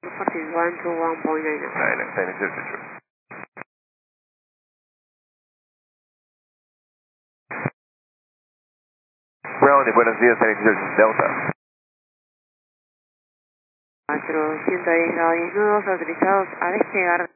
121 True. Brownie, buenos días, Delta. 410 grados 10 nudos autorizados a despegar.